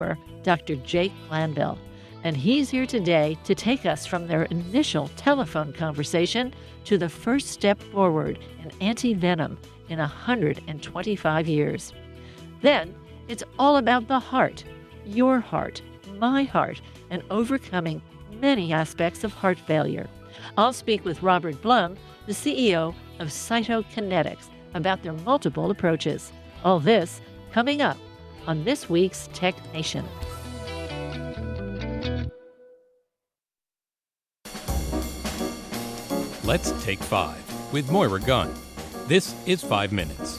Dr. Jake Glanville. And he's here today to take us from their initial telephone conversation to the first step forward in anti-venom in 125 years. Then, it's all about the heart, your heart, my heart, and overcoming many aspects of heart failure. I'll speak with Robert Blum, the CEO of Cytokinetics, about their multiple approaches. All this coming up on this week's Tech Nation. Let's Take 5 with Moira Gunn. This is 5 Minutes.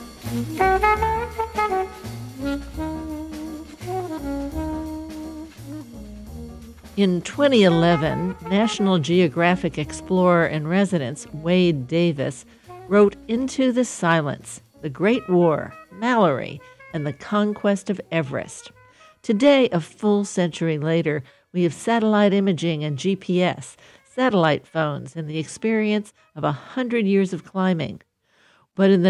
In 2011, National Geographic explorer in residence Wade Davis wrote Into the Silence, The Great War, Mallory, and the Conquest of Everest. Today, a full century later, we have satellite imaging and GPS, satellite phones, and the experience of 100 years of climbing. But in the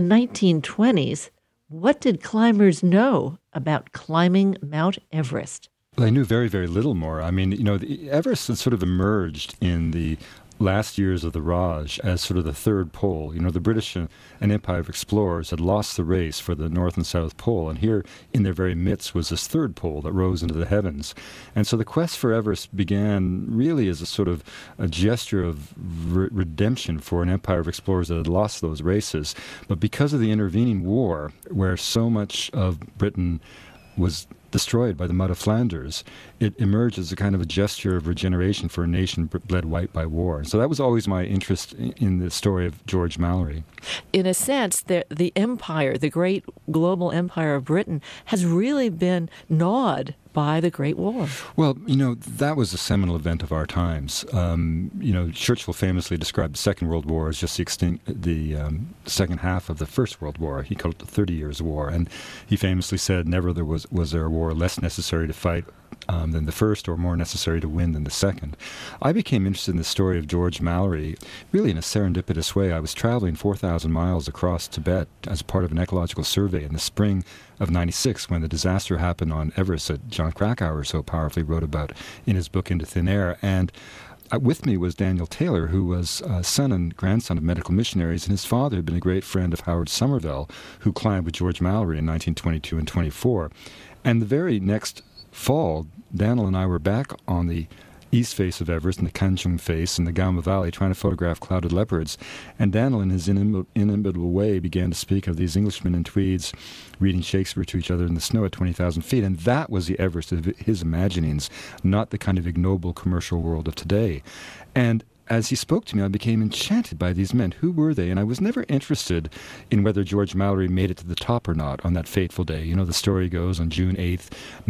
1920s, what did climbers know about climbing Mount Everest? Well, I knew very, very little more. I mean, Everest had sort of emerged in the last years of the Raj as sort of the third pole. The British and Empire of explorers had lost the race for the North and South Pole, and here in their very midst was this third pole that rose into the heavens. And so the quest for Everest began really as a sort of a gesture of redemption for an empire of explorers that had lost those races. But because of the intervening war, where so much of Britain was destroyed by the mud of Flanders, it emerged as a kind of a gesture of regeneration for a nation bled white by war. And so that was always my interest in the story of George Mallory. In a sense, the empire, the great global empire of Britain, has really been gnawed by the Great War. Well, that was a seminal event of our times. Churchill famously described the Second World War as just the second half of the First World War. He called it the 30 Years' War. And he famously said, never was there a war less necessary to fight than the first, or more necessary to win than the second. I became interested in the story of George Mallory really in a serendipitous way. I was traveling 4,000 miles across Tibet as part of an ecological survey in the spring of '96 when the disaster happened on Everest that John Krakauer so powerfully wrote about in his book Into Thin Air. And with me was Daniel Taylor, who was son and grandson of medical missionaries, and his father had been a great friend of Howard Somerville, who climbed with George Mallory in 1922 and 24. And the very next fall, Daniel and I were back on the east face of Everest, in the Kanchung face, in the Gama Valley, trying to photograph clouded leopards. And Daniel, in his inimitable way, began to speak of these Englishmen in tweeds reading Shakespeare to each other in the snow at 20,000 feet. And that was the Everest of his imaginings, not the kind of ignoble commercial world of today. And as he spoke to me, I became enchanted by these men. Who were they? And I was never interested in whether George Mallory made it to the top or not on that fateful day. The story goes on June 8th,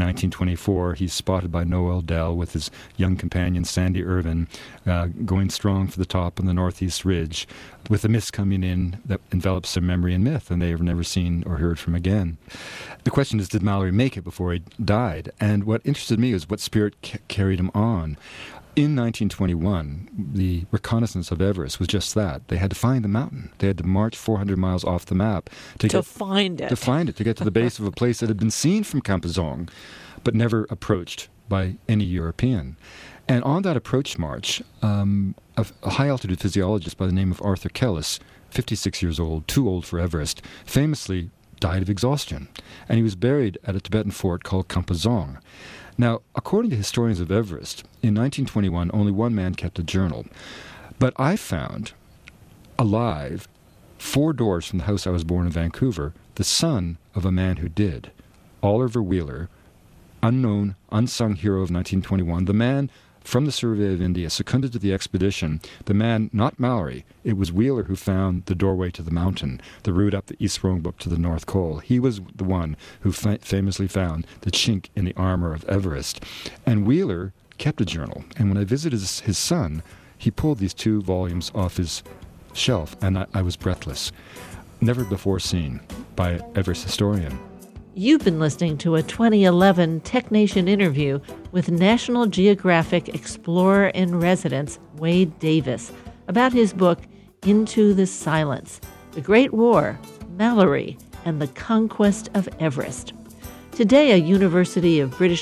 1924, he's spotted by Noel Dell with his young companion Sandy Irvin going strong for the top on the northeast ridge with a mist coming in that envelops their memory and myth, and they are never seen or heard from again. The question is, did Mallory make it before he died? And what interested me was what spirit carried him on. In 1921, the reconnaissance of Everest was just that. They had to find the mountain. They had to march 400 miles off the map to find it. To get to the base of a place that had been seen from Kampazong, but never approached by any European. And on that approach march, a high-altitude physiologist by the name of Arthur Kellis, 56 years old, too old for Everest, famously died of exhaustion. And he was buried at a Tibetan fort called Kampazong. Now, according to historians of Everest, in 1921, only one man kept a journal. But I found, alive, 4 doors from the house I was born in Vancouver, the son of a man who did. Oliver Wheeler, unknown, unsung hero of 1921, the man from the Survey of India, seconded to the expedition, the man, not Mallory, it was Wheeler who found the doorway to the mountain, the route up the East Rongbuk to the North Col. He was the one who famously found the chink in the armor of Everest. And Wheeler kept a journal, and when I visited his son, he pulled these 2 volumes off his shelf, and I was breathless. Never before seen by an Everest historian. You've been listening to a 2011 Tech Nation interview with National Geographic explorer in residence Wade Davis about his book Into the Silence, The Great War, Mallory, and the Conquest of Everest. Today, a University of British